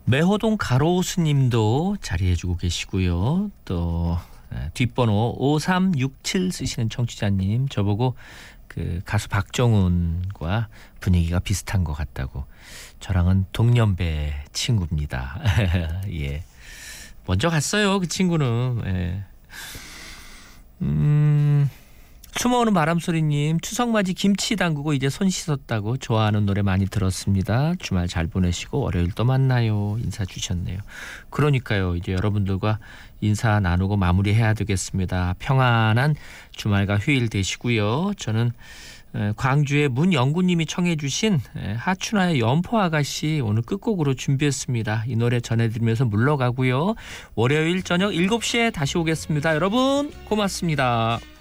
매호동 가로수님도 자리해주고 계시고요. 또 뒷번호 5367 쓰시는 청취자님, 저보고 그 가수 박정훈과 분위기가 비슷한 것 같다고. 저랑은 동년배 친구입니다. 예, 먼저 갔어요 그 친구는. 예. 숨어오는 바람소리님, 추석맞이 김치 담그고 이제 손 씻었다고 좋아하는 노래 많이 들었습니다. 주말 잘 보내시고 월요일 또 만나요. 인사 주셨네요. 그러니까요, 이제 여러분들과 인사 나누고 마무리해야 되겠습니다. 평안한 주말과 휴일 되시고요. 저는 광주의 문영구님이 청해 주신 하춘아의 연포아가씨 오늘 끝곡으로 준비했습니다. 이 노래 전해드리면서 물러가고요. 월요일 저녁 7시에 다시 오겠습니다. 여러분 고맙습니다.